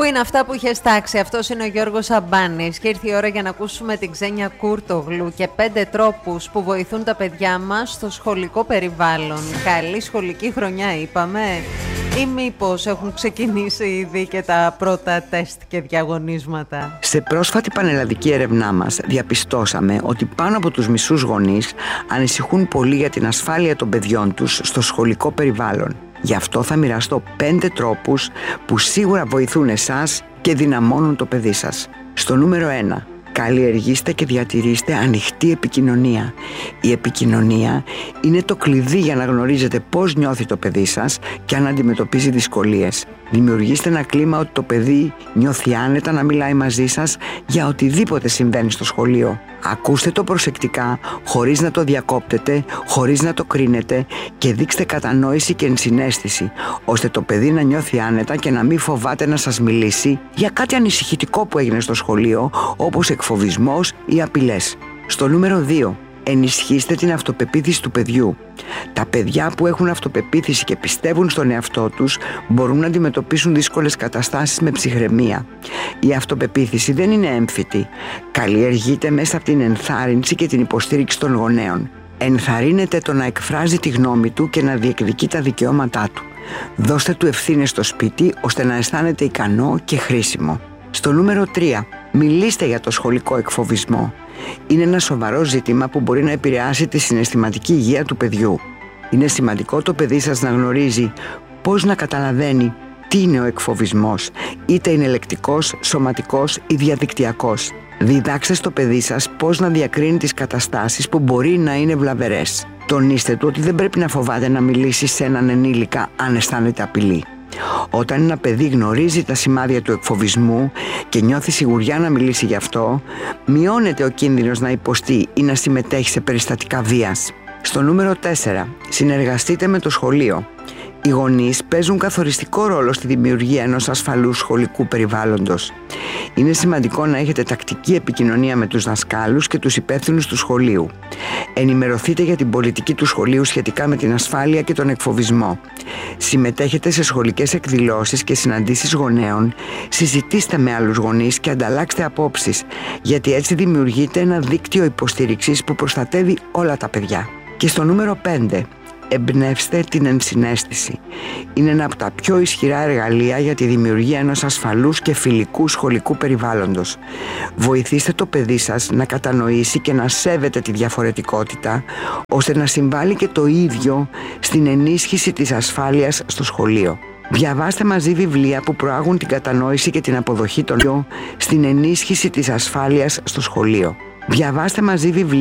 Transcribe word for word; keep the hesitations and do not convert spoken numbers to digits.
Πού είναι αυτά που είχε τάξει? Αυτός είναι ο Γιώργος Αμπάνης και ήρθε η ώρα για να ακούσουμε την Ξένια Κούρτογλου και πέντε τρόπους που βοηθούν τα παιδιά μας στο σχολικό περιβάλλον. Καλή σχολική χρονιά είπαμε, ή μήπως έχουν ξεκινήσει ήδη και τα πρώτα τεστ και διαγωνίσματα? Σε πρόσφατη πανελλαδική έρευνά μας διαπιστώσαμε ότι πάνω από τους μισούς γονείς ανησυχούν πολύ για την ασφάλεια των παιδιών τους στο σχολικό περιβάλλον. Γι' αυτό θα μοιραστώ πέντε τρόπους που σίγουρα βοηθούν εσάς και δυναμώνουν το παιδί σας. Στο νούμερο ένα. Καλλιεργήστε και διατηρήστε ανοιχτή επικοινωνία. Η επικοινωνία είναι το κλειδί για να γνωρίζετε πώς νιώθει το παιδί σας και αν αντιμετωπίζει δυσκολίες. Δημιουργήστε ένα κλίμα ότι το παιδί νιώθει άνετα να μιλάει μαζί σας για οτιδήποτε συμβαίνει στο σχολείο. Ακούστε το προσεκτικά, χωρίς να το διακόπτετε, χωρίς να το κρίνετε και δείξτε κατανόηση και ενσυναίσθηση, ώστε το παιδί να νιώθει άνετα και να μην φοβάται να σας μιλήσει για κάτι ανησυχητικό που έγινε στο σχολείο, όπως εκφοβισμός ή απειλές. Στο νούμερο δύο. Ενισχύστε την αυτοπεποίθηση του παιδιού. Τα παιδιά που έχουν αυτοπεποίθηση και πιστεύουν στον εαυτό τους μπορούν να αντιμετωπίσουν δύσκολες καταστάσεις με ψυχραιμία. Η αυτοπεποίθηση δεν είναι έμφυτη. Καλλιεργείται μέσα από την ενθάρρυνση και την υποστήριξη των γονέων. Ενθαρρύνετε το να εκφράζει τη γνώμη του και να διεκδικεί τα δικαιώματά του. Δώστε του ευθύνες στο σπίτι ώστε να αισθάνεται ικανό και χρήσιμο. Στο νούμερο τρία. Μιλήστε για το σχολικό εκφοβισμό. Είναι ένα σοβαρό ζήτημα που μπορεί να επηρεάσει τη συναισθηματική υγεία του παιδιού. Είναι σημαντικό το παιδί σας να γνωρίζει πώς να καταλαβαίνει τι είναι ο εκφοβισμός, είτε είναι λεκτικός, σωματικός ή διαδικτυακός. Διδάξτε στο παιδί σας πώς να διακρίνει τις καταστάσεις που μπορεί να είναι βλαβερές. Τονίστε του ότι δεν πρέπει να φοβάται να μιλήσει σε έναν ενήλικα αν αισθάνεται απειλή. Όταν ένα παιδί γνωρίζει τα σημάδια του εκφοβισμού και νιώθει σιγουριά να μιλήσει γι' αυτό, μειώνεται ο κίνδυνος να υποστεί ή να συμμετέχει σε περιστατικά βίας. Στο νούμερο τέσσερα. Συνεργαστείτε με το σχολείο. Οι γονείς παίζουν καθοριστικό ρόλο στη δημιουργία ενός ασφαλούς σχολικού περιβάλλοντος. Είναι σημαντικό να έχετε τακτική επικοινωνία με τους δασκάλους και τους υπεύθυνους του σχολείου. Ενημερωθείτε για την πολιτική του σχολείου σχετικά με την ασφάλεια και τον εκφοβισμό. Συμμετέχετε σε σχολικές εκδηλώσεις και συναντήσεις γονέων. Συζητήστε με άλλους γονείς και ανταλλάξτε απόψεις, γιατί έτσι δημιουργείται ένα δίκτυο υποστήριξης που προστατεύει όλα τα παιδιά. Και στο νούμερο πέντε. Εμπνεύστε την ενσυναίσθηση. Είναι ένα από τα πιο ισχυρά εργαλεία για τη δημιουργία ενός ασφαλούς και φιλικού σχολικού περιβάλλοντος. Βοηθήστε το παιδί σας να κατανοήσει και να σέβεται τη διαφορετικότητα, ώστε να συμβάλλει και το ίδιο στην ενίσχυση της ασφάλειας στο σχολείο. Διαβάστε μαζί βιβλία που προάγουν την κατανόηση και την αποδοχή των στην ενίσχυση της ασφάλειας στο σχολείο. Διαβάστε μαζί βιβλία